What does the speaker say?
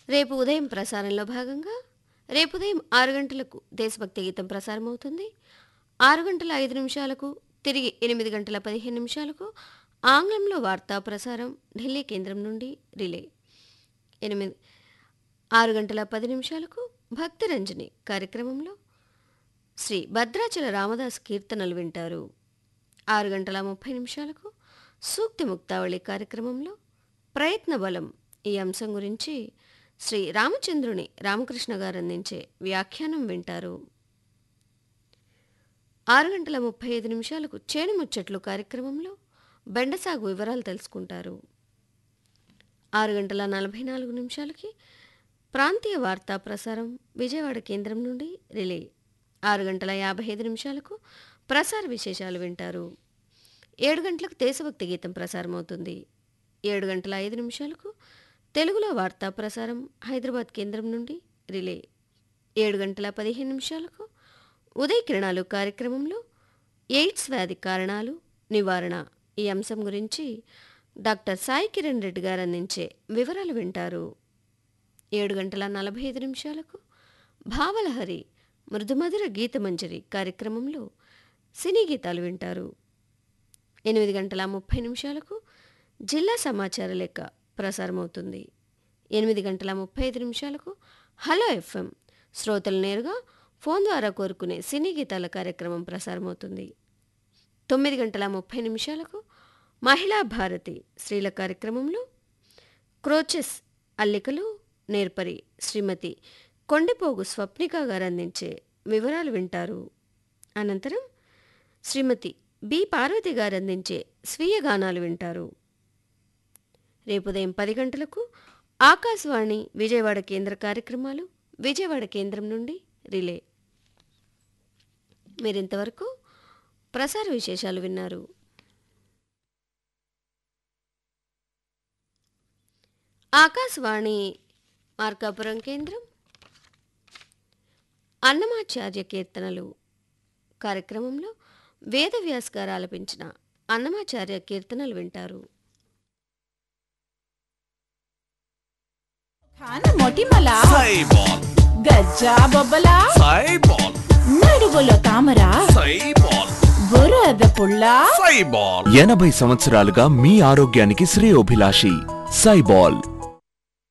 రేపు ఉదయం ప్రసారంలో భాగంగా రేపు ఉదయం 6 గంటలకు దేశభక్తి గీతం ప్రసారమవుతుంది. 6 గంటల 5 నిమిషాలకు తిరిగి 8 గంటల 15 నిమిషాలకు ఆంగ్లంలో వార్తా ప్రసారం ఢిల్లీ కేంద్రం నుండి రిలే. 6 గంటల 10 నిమిషాలకు భక్తి రంజని కార్యక్రమంలో శ్రీ భద్రాచల రామదాస్ కీర్తనలు వింటారు. 6 గంటల 30 నిమిషాలకు సూక్తి ముక్తావళి కార్యక్రమంలో ప్రయత్న బలం ఈ అంశం గురించి శ్రీ రామచంద్రుని రామకృష్ణ గారు అందించే వ్యాఖ్యానం వింటారు. 6 గంటల 35 నిమిషాలకు చేను ముచ్చట్లు కార్యక్రమంలో బెండసాగు వివరాలు తెలుసుకుంటారు. 6 గంటల 44 నిమిషాలకి ప్రాంతీయ వార్తా ప్రసారం విజయవాడ కేంద్రం నుండి రిలే. 6 గంటల 55 నిమిషాలకు ప్రసార విశేషాలు వింటారు. 7 గంటలకు దేశభక్తి గీతం ప్రసారమవుతుంది. 7 గంటల 5 నిమిషాలకు తెలుగులో వార్తా ప్రసారం హైదరాబాద్ కేంద్రం నుండి రిలే. 7 గంటల 15 నిమిషాలకు ఉదయ కిరణాలు కార్యక్రమంలో ఎయిడ్స్ వ్యాధి కారణాలు నివారణ ఈ అంశం గురించి డాక్టర్ సాయి కిరణ్ రెడ్డి గారు అందించే వివరాలు వింటారు. 7 గంటల 45 నిమిషాలకు భావలహరి మృదుమధుర గీతమంజరి కార్యక్రమంలో సినీ గీతాలు వింటారు. 8 గంటల 30 నిమిషాలకు జిల్లా సమాచార లేఖ ప్రసారమవుతుంది. 8 గంటల 35 నిమిషాలకు హలో ఎఫ్ఎం శ్రోతలు నేరుగా ఫోన్ ద్వారా కోరుకునే సినీ గీతాల కార్యక్రమం ప్రసారమవుతుంది. 9 గంటల 30 నిమిషాలకు మహిళా భారతి స్త్రీల కార్యక్రమంలో క్రోచెస్ అల్లికలు నేర్పరి శ్రీమతి కొండపోగు స్వప్నిక గారు అందించే వివరాలు వింటారు. అనంతరం శ్రీమతి బి పార్వతి గారు అందించే స్వీయ గానాలు వింటారు. రేపు ఉదయం 10 గంటలకు ఆకాశవాణి విజయవాడ కేంద్ర కార్యక్రమాలు విజయవాడ కేంద్రం నుండి రిలే. మీరింతవరకు ప్రసార విశేషాలు విన్నారు. ఆకాశవాణి మార్కాపురం కేంద్రం అన్నమాచార్య కీర్తనలు కార్యక్రమంలో వేదవ్యాస్ గారు ఆలపించిన అన్నమాచార్య కీర్తనలు వింటారు. మొటిమల గజ్జా బొబ్బల నడుగులో తామర బురద పుల్ల 80 సంవత్సరాలుగా మీ ఆరోగ్యానికి శ్రేయోభిలాషి సైబాల్.